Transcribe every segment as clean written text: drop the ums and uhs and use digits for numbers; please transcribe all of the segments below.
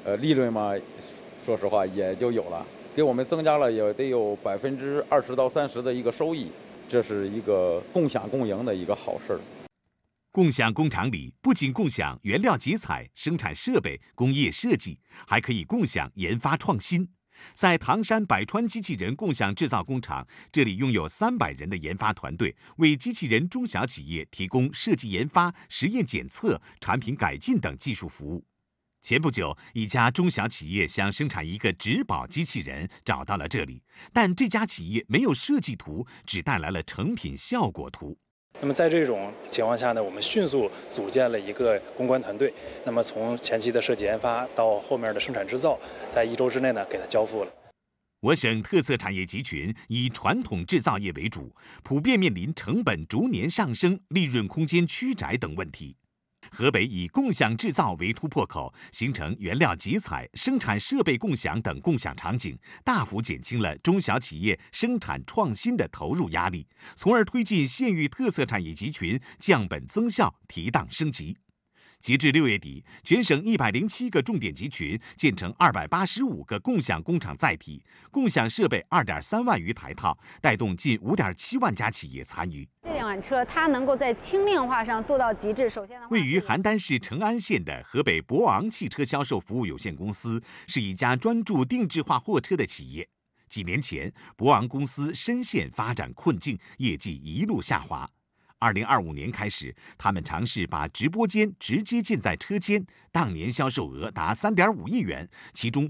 利润嘛，说实话也就有了，给我们增加了也得有20%到30%的一个收益，这是一个共享共赢的一个好事儿。 共享工厂里不仅共享原料集采、生产设备、工业设计，还可以共享研发创新。在唐山百川机器人共享制造工厂，这里拥有300人的研发团队，为机器人中小企业提供设计研发、实验检测、产品改进等技术服务。前不久，一家中小企业想生产一个植保机器人，找到了这里，但这家企业没有设计图，只带来了成品效果图。 那么在这种情况下呢，我们迅速组建了一个攻关团队。那么从前期的设计研发到后面的生产制造，在1周之内呢，给它交付了。 我省特色产业集群以传统制造业为主，普遍面临成本逐年上升、利润空间曲窄等问题。河北以共享制造为突破口，形成原料集采、生产设备共享等共享场景，大幅减轻了中小企业生产创新的投入压力，从而推进县域特色产业集群降本增效、提档升级。截至6月底，全省107个重点集群建成285个共享工厂载体，共享设备2.3万余台套，带动近5.7万家企业参与。 这辆车它能够在轻量化上做到极致。首先， 位于邯郸市成安县的河北博昂汽车销售服务有限公司是一家专注定制化货车的企业。几年前，博昂公司深陷发展困境，业绩一路下滑。2025年开始，他们尝试把直播间直接建在车间，当年销售额达3.5亿元，其中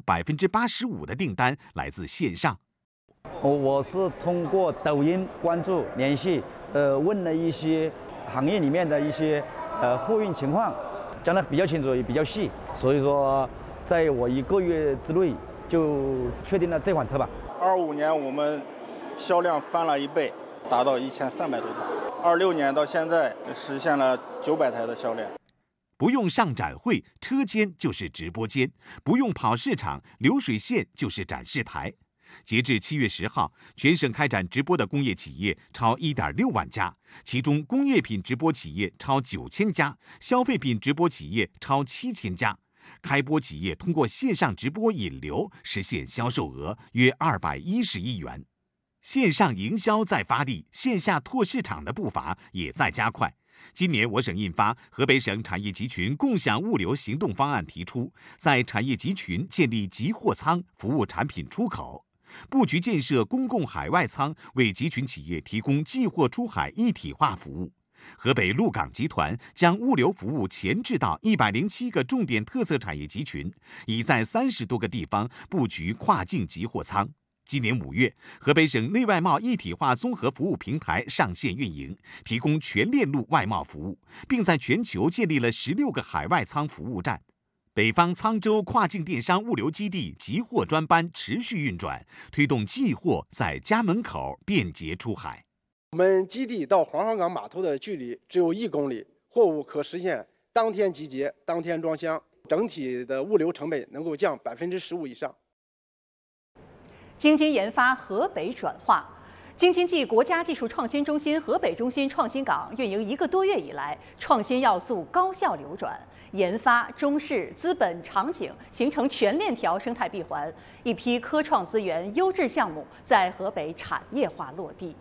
85%的订单来自线上。 我是通过抖音关注联系，问了一些行业里面的一些货运情况，讲得比较清楚也比较细，所以说在我1个月之内就确定了这款车吧。 25年我们销量翻了1倍，达到1300多台。26年到现在实现了900台的销量。 不用上展会，车间就是直播间；不用跑市场，流水线就是展示台。截至7月10号，全省开展直播的工业企业超1.6万家，其中工业品直播企业超9000家，消费品直播企业超7000家。开播企业通过线上直播引流，实现销售额约210亿元。线上营销在发力，线下拓市场的步伐也在加快。今年我省印发《河北省产业集群共享物流行动方案》，提出在产业集群建立集货仓，服务产品出口，布局建设公共海外仓，为集群企业提供寄货出海一体化服务。河北陆港集团将物流服务前置到107个重点特色产业集群，已在30多个地方布局跨境集货仓。今年5月，河北省内外贸一体化综合服务平台上线运营，提供全链路外贸服务，并在全球建立了16个海外仓服务站。北方沧州跨境电商物流基地集货专班持续运转，推动寄货在家门口便捷出海。 我们基地到黄河港码头的距离只有1公里，货物可实现当天集结、当天装箱，整体的物流成本能够降15%以上。 京津研发河北转化。京津冀国家技术创新中心河北中心创新港运营1个多月以来，创新要素高效流转，研发、中试、资本、场景形成全链条生态闭环，一批科创资源优质项目在河北产业化落地。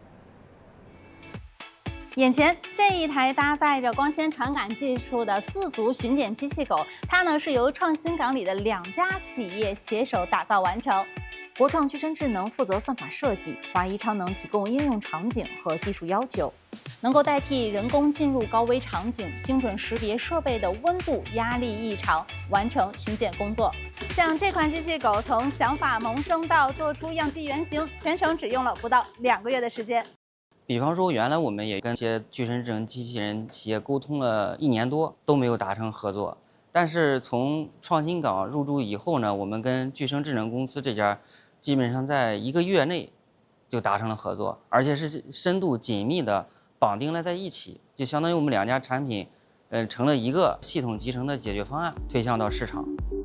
眼前这一台搭载着光纤传感技术的4足巡检机器狗，它呢是由创新港里的2家企业携手打造完成。国创具身智能负责算法设计，华谊超能提供应用场景和技术要求，能够代替人工进入高危场景，精准识别设备的温度、压力异常，完成巡检工作。像这款机器狗，从想法萌生到做出样机原型，全程只用了不到2个月的时间。 比方说，原来我们也跟一些具身智能机器人企业沟通了1年多，都没有达成合作。但是从创新港入驻以后呢，我们跟具身智能公司这家基本上在1个月内就达成了合作，而且是深度紧密的绑定了在一起，就相当于我们2家产品，成了一个系统集成的解决方案，推向到市场。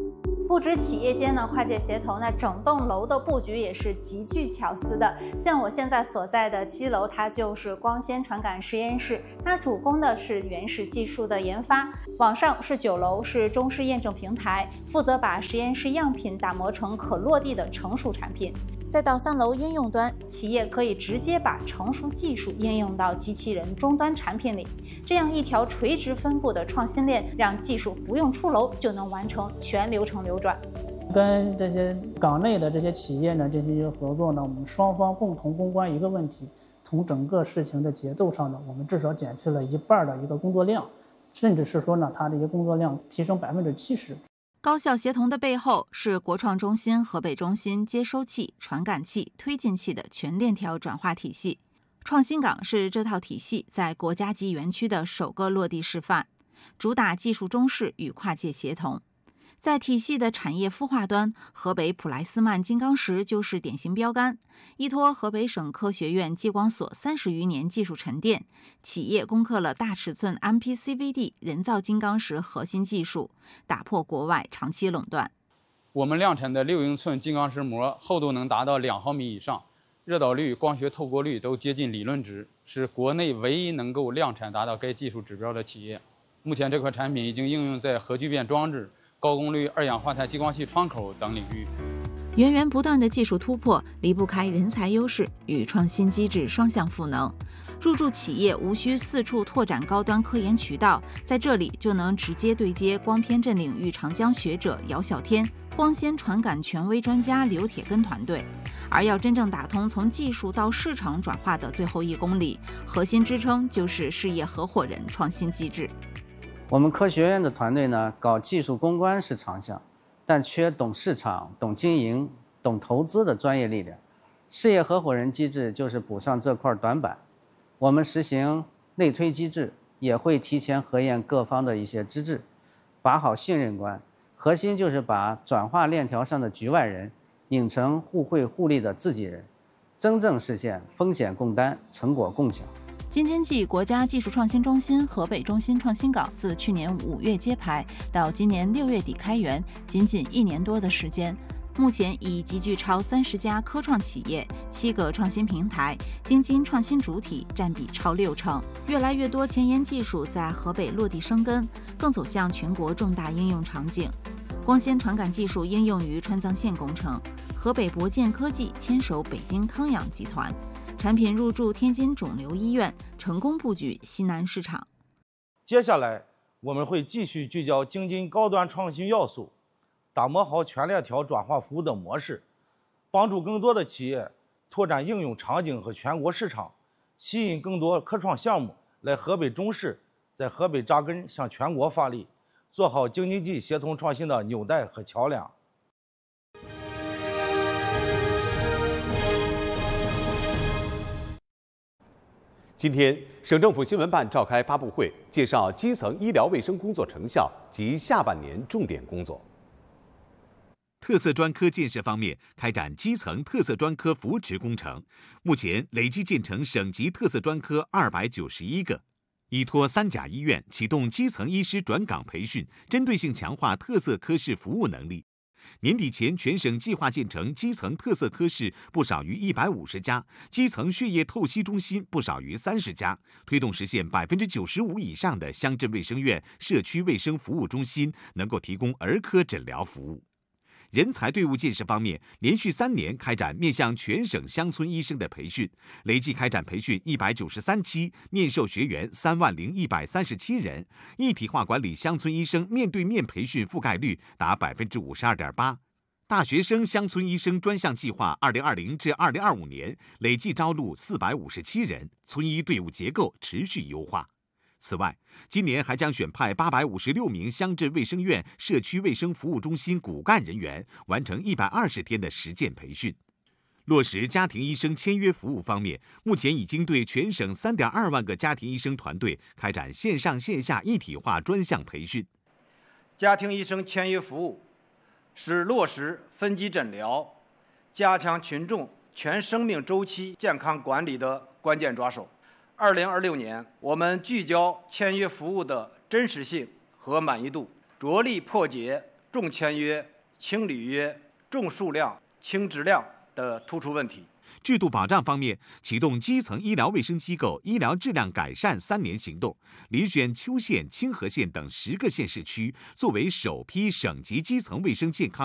不止企业间的跨界协同，那整栋楼的布局也是极具巧思的。像我现在所在的7楼，它就是光纤传感实验室，它主攻的是原始技术的研发。往上是9楼，是中试验证平台，负责把实验室样品打磨成可落地的成熟产品。再到3楼应用端，企业可以直接把成熟技术应用到机器人终端产品里，这样一条垂直分布的创新链，让技术不用出楼就能完成全流程流转。 跟这些港内的这些企业呢进行一个合作呢，我们双方共同攻关一个问题，从整个事情的节奏上呢，我们至少减去了1半的一个工作量，甚至是说呢，它的一个工作量提升70%。 高效协同的背后是国创中心河北中心接收器、传感器、推进器的全链条转化体系。创新港是这套体系在国家级园区的首个落地示范，主打技术中试与跨界协同。在体系的产业孵化端，河北普莱斯曼金刚石就是典型标杆。依托河北省科学院激光所30余年技术沉淀，企业攻克了大尺寸 MPCVD 人造金刚石核心技术，打破国外长期垄断。 我们量产的6英寸金刚石膜厚度能达到2毫米以上，热导率、光学透过率都接近理论值，是国内唯一能够量产达到该技术指标的企业。目前这款产品已经应用在核聚变装置、高功率2氧化钛激光器窗口等领域。 源源不断的技术突破离不开人才优势与创新机制双向赋能。入驻企业无需四处拓展高端科研渠道，在这里就能直接对接光偏振领域长江学者姚小天、光纤传感权威专家刘铁根团队。而要真正打通从技术到市场转化的最后1公里，核心支撑就是事业合伙人创新机制。 我们科学院的团队呢，搞技术攻关是长项，但缺懂市场、懂经营、懂投资的专业力量。事业合伙人机制就是补上这块短板。我们实行内推机制，也会提前核验各方的一些资质，把好信任关。核心就是把转化链条上的局外人拧成互惠互利的自己人，真正实现风险共担、成果共享。 京津冀国家技术创新中心河北中心创新港自去年5月揭牌到今年6月底开园，仅仅1年多的时间，目前已集聚超30家科创企业、7个创新平台，京津创新主体占比超60%。越来越多前沿技术在河北落地生根，更走向全国重大应用场景。光纤传感技术应用于川藏线工程，河北博健科技牵手北京康养集团。产品入驻天津肿瘤医院，成功布局西南市场。 接下来，我们会继续聚焦京津高端创新要素，打磨好全链条转化服务的模式，帮助更多的企业拓展应用场景和全国市场，吸引更多科创项目来河北中试，在河北扎根，向全国发力，做好京津冀协同创新的纽带和桥梁。 今天，省政府新闻办召开发布会，介绍基层医疗卫生工作成效及下半年重点工作。特色专科建设方面，开展基层特色专科扶持工程，目前累计建成省级特色专科291个。依托3甲医院启动基层医师转岗培训，针对性强化特色科室服务能力。年底前，全省计划建成基层特色科室不少于150家，基层血液透析中心不少于30家，推动实现95%以上的乡镇卫生院、社区卫生服务中心能够提供儿科诊疗服务。人才队伍建设方面，连续3年开展面向全省乡村医生的培训，累计开展培训193期，面授学员30137人，一体化管理乡村医生面对面培训覆盖率达52.8%。大学生乡村医生专项计划2020至2025年累计招录457人，村医队伍结构持续优化。此外，今年还将选派856名乡镇卫生院、社区卫生服务中心骨干人员，完成120天的实践培训。落实家庭医生签约服务方面，目前已经对全省3.2万个家庭医生团队开展线上线下一体化专项培训。 家庭医生签约服务是落实分级诊疗、加强群众全生命周期健康管理的关键抓手。2026年，我们聚焦签约服务的真实性和满意度，着力破解重签约、 轻履约、重数量、轻质量的突出问题。 制度保障方面，启动基层医疗卫生机构医疗质量改善3年行动，遴选邱县、清河县等10个县市区作为首批省级基层卫生健康